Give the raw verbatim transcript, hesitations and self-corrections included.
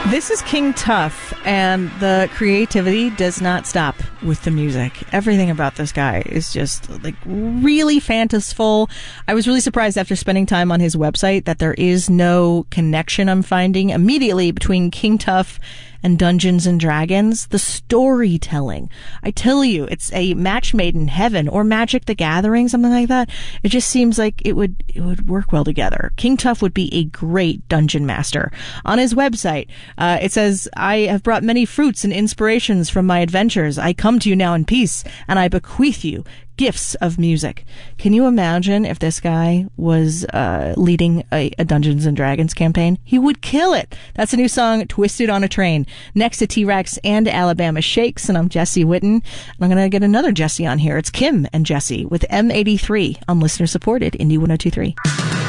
This is King Tuff, and the creativity does not stop with the music. Everything about this guy is just like really fantastical. I was really surprised after spending time on his website that there is no connection I'm finding immediately between King Tuff and Dungeons and Dragons. The storytelling. I tell you, it's a match made in heaven, or Magic the Gathering, something like that. It just seems like it would it would work well together. King Tuff would be a great dungeon master. On his website, uh, it says, "I have brought many fruits and inspirations from my adventures. I come to you now in peace, and I bequeath you gifts of music." Can you imagine if this guy was uh, leading a, a Dungeons and Dragons campaign? He would kill it. That's a new song, Twisted on a Train. Next to T-Rex and Alabama Shakes, and I'm Jesse Witten. And I'm going to get another Jesse on here. It's Kim and Jesse with M eighty-three on listener-supported Indie one oh two three.